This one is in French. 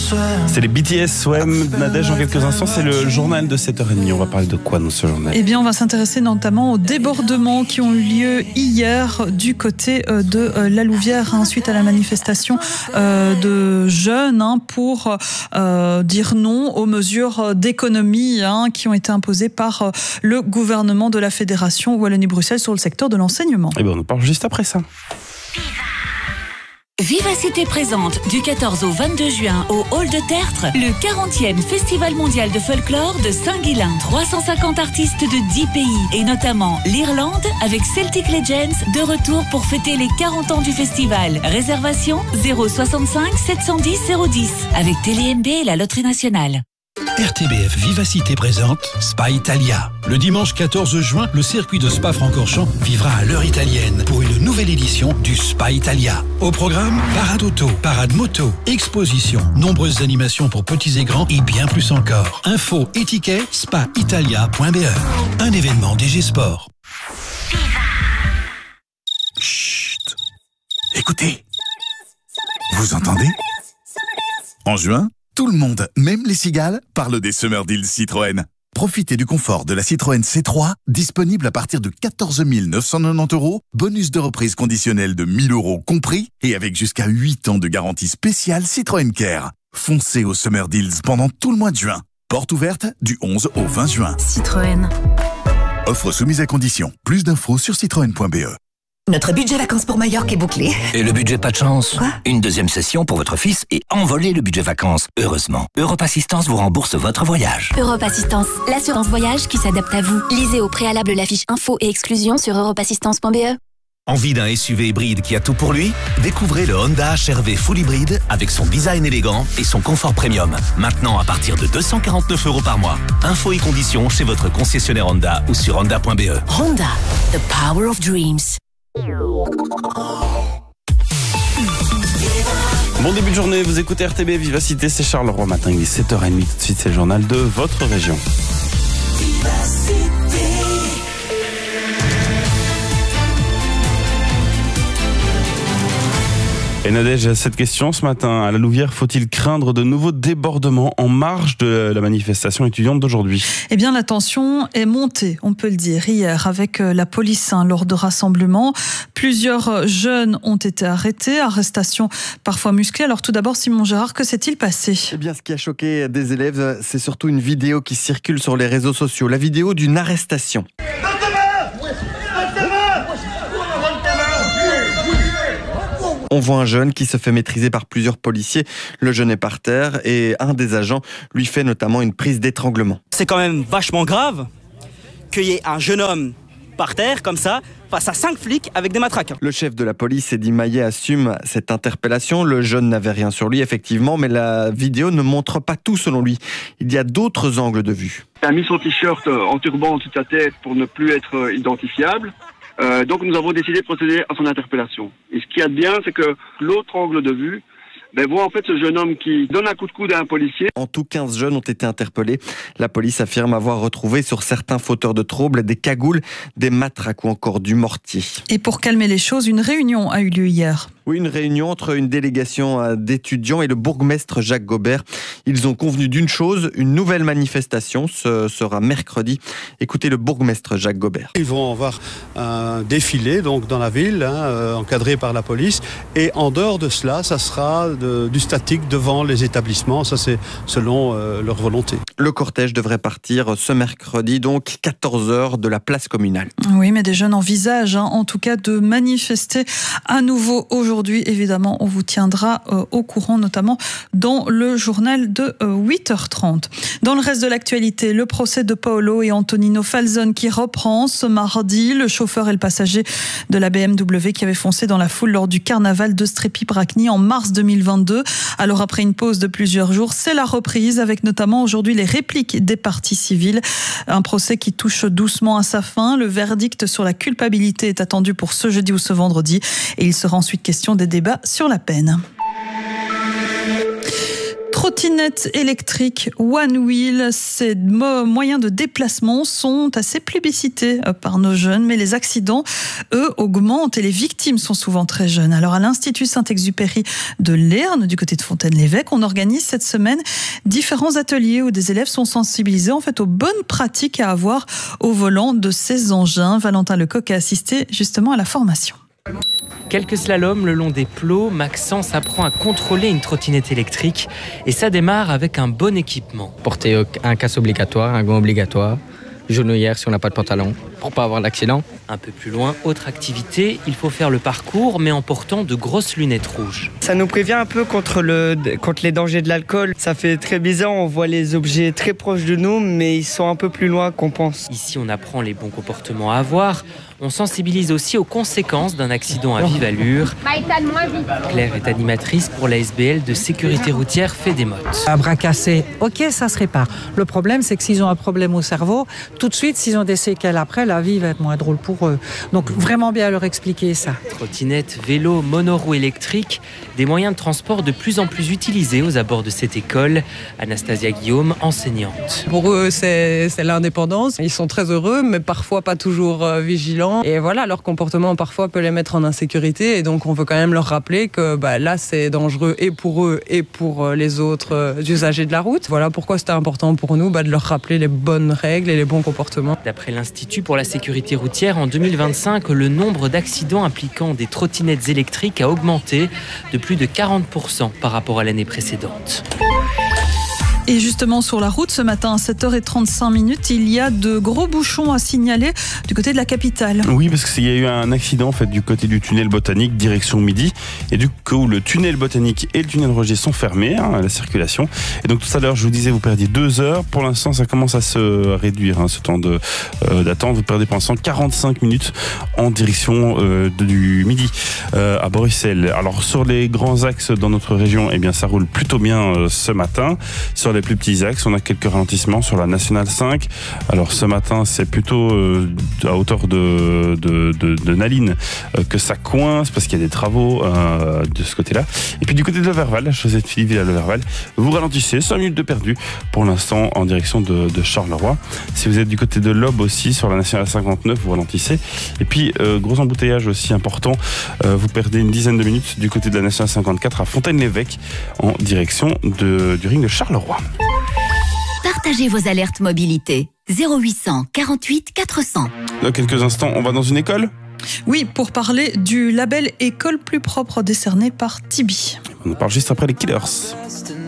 C'est les BTS Swim, Nadège dans quelques instants, c'est le journal de 7h30. On va parler de quoi dans ce journal ? Eh bien, on va s'intéresser notamment aux débordements qui ont eu lieu hier du côté de la Louvière suite à la manifestation de jeunes pour dire non aux mesures d'économie qui ont été imposées par le gouvernement de la Fédération Wallonie-Bruxelles sur le secteur de l'enseignement. Eh bien, on en parle juste après ça. Vivacité présente du 14 au 22 juin au Hall de Tertre le 40e Festival mondial de folklore de Saint-Guilain. 350 artistes de 10 pays et notamment l'Irlande avec Celtic Legends de retour pour fêter les 40 ans du festival. Réservation 065 710 010 avec TéléMB et la Loterie Nationale. RTBF Vivacité présente Spa Italia. Le dimanche 14 juin, le circuit de Spa-Francorchamps vivra à l'heure italienne pour une nouvelle édition du Spa Italia. Au programme, parade auto, parade moto, exposition, nombreuses animations pour petits et grands et bien plus encore. Info et tickets, spaitalia.be. Un événement DG Sport. Chut. Écoutez. Vous entendez ? En juin, tout le monde, même les cigales, parle des Summer Deals Citroën. Profitez du confort de la Citroën C3, disponible à partir de 14 990 €, bonus de reprise conditionnel de 1 000 € compris, et avec jusqu'à 8 ans de garantie spéciale Citroën Care. Foncez aux Summer Deals pendant tout le mois de juin. Porte ouverte du 11 au 20 juin. Citroën. Offre soumise à conditions. Plus d'infos sur citroën.be. Notre budget vacances pour Majorque est bouclé. Et le budget pas de chance. Quoi ? Une deuxième session pour votre fils et envoler le budget vacances. Heureusement, Europe Assistance vous rembourse votre voyage. Europe Assistance, l'assurance voyage qui s'adapte à vous. Lisez au préalable la fiche info et exclusion sur europeassistance.be. Envie d'un SUV hybride qui a tout pour lui ? Découvrez le Honda HR-V Full Hybride avec son design élégant et son confort premium. Maintenant à partir de 249 € par mois. Infos et conditions chez votre concessionnaire Honda ou sur honda.be. Honda, the power of dreams. Bon début de journée, vous écoutez RTB Vivacité, c'est Charleroi matin, il est 7h30, tout de suite c'est le journal de votre région. Et Nadège, cette question ce matin, à la Louvière, faut-il craindre de nouveaux débordements en marge de la manifestation étudiante d'aujourd'hui ? Eh bien, la tension est montée, on peut le dire, hier avec la police lors de rassemblements. Plusieurs jeunes ont été arrêtés, arrestations parfois musclées. Alors tout d'abord, Simon Gérard, que s'est-il passé ? Eh bien, ce qui a choqué des élèves, c'est surtout une vidéo qui circule sur les réseaux sociaux. La vidéo d'une arrestation. On voit un jeune qui se fait maîtriser par plusieurs policiers. Le jeune est par terre et un des agents lui fait notamment une prise d'étranglement. C'est quand même vachement grave qu'il y ait un jeune homme par terre comme ça face à 5 flics avec des matraques. Le chef de la police, Eddy Maillet, assume cette interpellation. Le jeune n'avait rien sur lui, effectivement, mais la vidéo ne montre pas tout selon lui. Il y a d'autres angles de vue. Il a mis son t-shirt en turban en toute sa tête pour ne plus être identifiable. Donc nous avons décidé de procéder à son interpellation. Et ce qu'il y a de bien, c'est que l'autre angle de vue voit en fait ce jeune homme qui donne un coup de coude à un policier. En tout, 15 jeunes ont été interpellés. La police affirme avoir retrouvé sur certains fauteurs de troubles des cagoules, des matraques ou encore du mortier. Et pour calmer les choses, une réunion a eu lieu hier. Oui, une réunion entre une délégation d'étudiants et le bourgmestre Jacques Gobert. Ils ont convenu d'une chose, une nouvelle manifestation. Ce sera mercredi. Écoutez le bourgmestre Jacques Gobert. Ils vont avoir un défilé donc, dans la ville, encadré par la police. Et en dehors de cela, ça sera du statique devant les établissements. Ça, c'est selon leur volonté. Le cortège devrait partir ce mercredi, donc 14h de la place communale. Oui, mais des jeunes envisagent en tout cas de manifester à nouveau aujourd'hui. Évidemment, on vous tiendra au courant, notamment dans le journal de 8h30. Dans le reste de l'actualité, le procès de Paolo et Antonino Falzon qui reprend ce mardi. Le chauffeur et le passager de la BMW qui avait foncé dans la foule lors du carnaval de Strépy-Bracny en mars 2022. Alors après une pause de plusieurs jours, c'est la reprise avec notamment aujourd'hui les répliques des parties civiles. Un procès qui touche doucement à sa fin. Le verdict sur la culpabilité est attendu pour ce jeudi ou ce vendredi et il sera ensuite question des débats sur la peine. trottinettes électriques One Wheel, ces moyens de déplacement sont assez plébiscités par nos jeunes, mais les accidents, eux, augmentent et les victimes sont souvent très jeunes. Alors à l'Institut Saint-Exupéry de Leernes, du côté de Fontaine-l'Évêque, on organise cette semaine différents ateliers où des élèves sont sensibilisés en fait aux bonnes pratiques à avoir au volant de ces engins. Valentin Lecoq a assisté justement à la formation. Quelques slaloms le long des plots, Maxence apprend à contrôler une trottinette électrique et ça démarre avec un bon équipement. Porter un casque obligatoire, un gant obligatoire, genouillère si on n'a pas de pantalon pour pas avoir d'accident. Un peu plus loin, autre activité, il faut faire le parcours mais en portant de grosses lunettes rouges. Ça nous prévient un peu contre les dangers de l'alcool. Ça fait très bizarre, on voit les objets très proches de nous mais ils sont un peu plus loin qu'on pense. Ici on apprend les bons comportements à avoir. On sensibilise aussi aux conséquences d'un accident à vive allure. Claire est animatrice pour la SBL de sécurité routière Fédémote. Un bras cassé, ok, ça se répare. Le problème, c'est que s'ils ont un problème au cerveau, tout de suite, s'ils ont des séquelles après, la vie va être moins drôle pour eux. Donc vraiment bien leur expliquer ça. Trottinette, vélo, monoroues électriques, des moyens de transport de plus en plus utilisés aux abords de cette école. Anastasia Guillaume, enseignante. Pour eux, c'est l'indépendance. Ils sont très heureux, mais parfois pas toujours vigilants. Et voilà, leur comportement parfois peut les mettre en insécurité. Et donc, on veut quand même leur rappeler que là, c'est dangereux et pour eux et pour les autres usagers de la route. Voilà pourquoi c'était important pour nous de leur rappeler les bonnes règles et les bons comportements. D'après l'Institut pour la sécurité routière, en 2025, le nombre d'accidents impliquant des trottinettes électriques a augmenté de plus de 40% par rapport à l'année précédente. Et justement, sur la route, ce matin, à 7h35, il y a de gros bouchons à signaler du côté de la capitale. Oui, parce qu'il y a eu un accident en fait, du côté du tunnel botanique, direction midi. Et du coup, le tunnel botanique et le tunnel Roger sont fermés à la circulation. Et donc, tout à l'heure, je vous disais, vous perdiez 2 heures. Pour l'instant, ça commence à se réduire, ce temps d'attente. Vous perdez pour l'instant 45 minutes en direction du midi à Bruxelles. Alors, sur les grands axes dans notre région, eh bien, ça roule plutôt bien ce matin. Sur les plus petits axes, on a quelques ralentissements sur la Nationale 5. Alors ce matin, c'est plutôt à hauteur de Naline que ça coince parce qu'il y a des travaux de ce côté-là. Et puis du côté de Leverval, la chaussée Philippe à Leverval, vous ralentissez, 5 minutes de perdu pour l'instant en direction de Charleroi. Si vous êtes du côté de l'Aube aussi, sur la Nationale 59, vous ralentissez. Et puis gros embouteillage aussi important, vous perdez une dizaine de minutes du côté de la Nationale 54 à Fontaine-l'Évêque en direction du ring de Charleroi. Partagez vos alertes mobilité. 0800 48 400. Dans quelques instants, on va dans une école ? Oui, pour parler du label École plus propre décerné par Tibi. On en parle juste après les Killers.